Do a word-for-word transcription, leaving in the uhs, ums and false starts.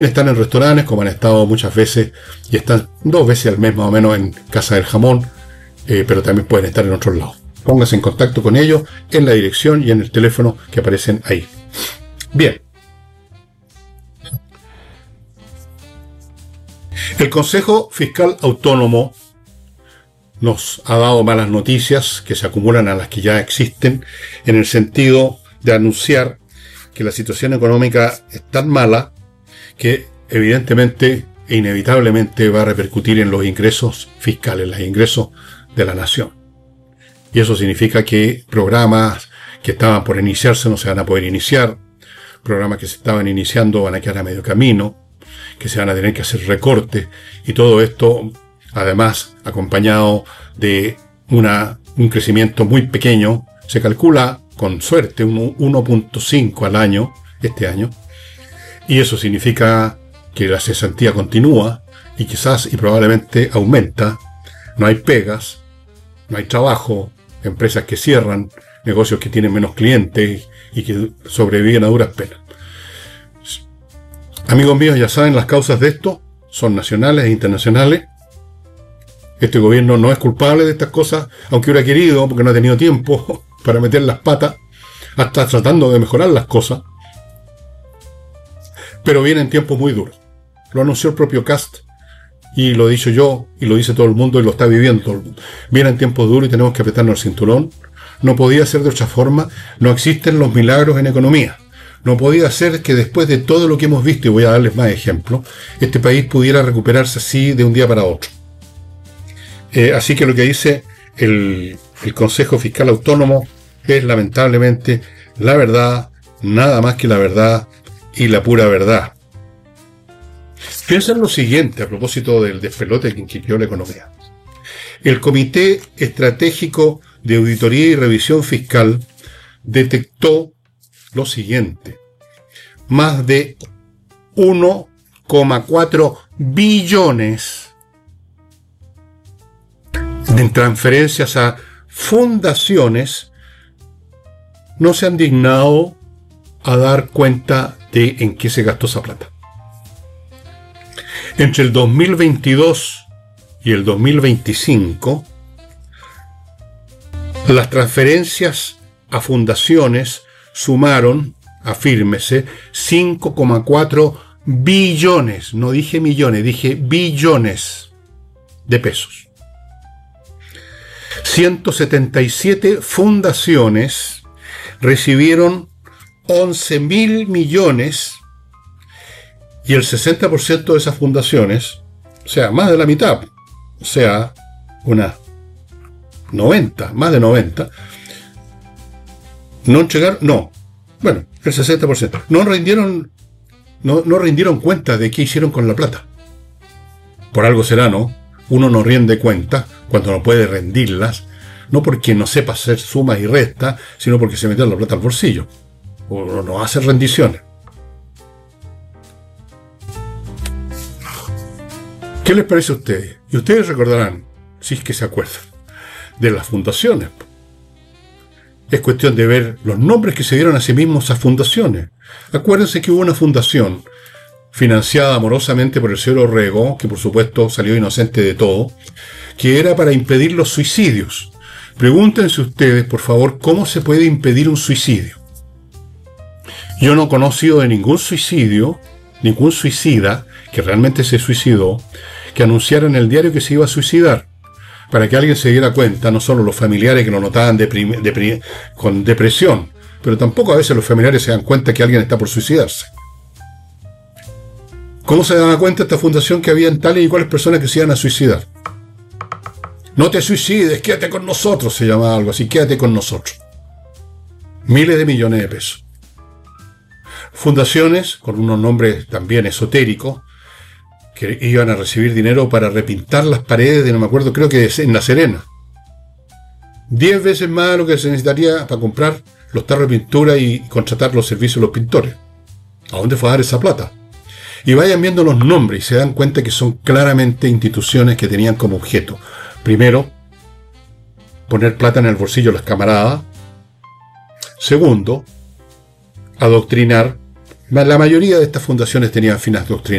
Están en restaurantes, como han estado muchas veces, y están dos veces al mes más o menos en Casa del Jamón, eh, pero también pueden estar en otros lados. Póngase en contacto con ellos en la dirección y en el teléfono que aparecen ahí. Bien. El Consejo Fiscal Autónomo nos ha dado malas noticias que se acumulan a las que ya existen, en el sentido de anunciar que la situación económica es tan mala que evidentemente e inevitablemente va a repercutir en los ingresos fiscales, los ingresos de la nación. Y eso significa que programas que estaban por iniciarse no se van a poder iniciar, programas que se estaban iniciando van a quedar a medio camino, que se van a tener que hacer recortes, y todo esto además acompañado de una, un crecimiento muy pequeño. Se calcula con suerte un uno punto cinco al año, este año, y eso significa que la cesantía continúa y quizás y probablemente aumenta. No hay pegas, no hay trabajo, empresas que cierran, negocios que tienen menos clientes y que sobreviven a duras penas. Amigos míos, ya saben, las causas de esto son nacionales e internacionales. Este gobierno no es culpable de estas cosas, aunque hubiera querido, porque no ha tenido tiempo para meter las patas, hasta tratando de mejorar las cosas. Pero vienen tiempos muy duros. Lo anunció el propio Kast, y lo he dicho yo, y lo dice todo el mundo, y lo está viviendo todo el mundo. Vienen tiempos duros y tenemos que apretarnos el cinturón. No podía ser de otra forma. No existen los milagros en economía. No podía ser que después de todo lo que hemos visto, y voy a darles más ejemplos, este país pudiera recuperarse así de un día para otro. Eh, así que lo que dice el, el Consejo Fiscal Autónomo es lamentablemente la verdad, nada más que la verdad y la pura verdad. Piensen lo siguiente a propósito del despelote que inquirió la economía. El Comité Estratégico de Auditoría y Revisión Fiscal detectó lo siguiente: más de uno coma cuatro billones de transferencias a fundaciones no se han dignado a dar cuenta de en qué se gastó esa plata. Entre el dos mil veintidós y el dos mil veinticinco, las transferencias a fundaciones sumaron, afírmese, cinco coma cuatro billones, no dije millones, dije billones de pesos. ciento setenta y siete fundaciones recibieron once mil millones, y el sesenta por ciento de esas fundaciones, o sea, más de la mitad, o sea, unas noventa, más de noventa, no entregaron, no, bueno, el sesenta por ciento, no rindieron, no, no rindieron cuenta de qué hicieron con la plata. Por algo será, ¿no? Uno no rinde cuenta cuando no puede rendirlas, no porque no sepa hacer sumas y restas, sino porque se metió la plata al bolsillo, o no hace rendiciones. ¿Qué les parece a ustedes? Y ustedes recordarán, si es que se acuerdan, de las fundaciones. Es cuestión de ver los nombres que se dieron a sí mismos a fundaciones. Acuérdense que hubo una fundación financiada amorosamente por el señor Orrego, que por supuesto salió inocente de todo, que era para impedir los suicidios. Pregúntense ustedes, por favor, ¿cómo se puede impedir un suicidio? Yo no he conocido de ningún suicidio, ningún suicida que realmente se suicidó, que anunciara en el diario que se iba a suicidar, para que alguien se diera cuenta, no solo los familiares que lo notaban deprim- deprim- con depresión, pero tampoco a veces los familiares se dan cuenta que alguien está por suicidarse. ¿Cómo se daba cuenta esta fundación que había tales y cuales personas que se iban a suicidar? No te suicides, quédate con nosotros, se llamaba algo así, quédate con nosotros. Miles de millones de pesos. Fundaciones con unos nombres también esotéricos, que iban a recibir dinero para repintar las paredes de, no me acuerdo, creo que en La Serena. Diez veces más de lo que se necesitaría para comprar los tarros de pintura y contratar los servicios de los pintores. ¿A dónde fue a dar esa plata? Y vayan viendo los nombres y se dan cuenta que son claramente instituciones que tenían como objeto, primero, poner plata en el bolsillo de las camaradas. Segundo, adoctrinar La mayoría de estas fundaciones tenían fines doctrinales.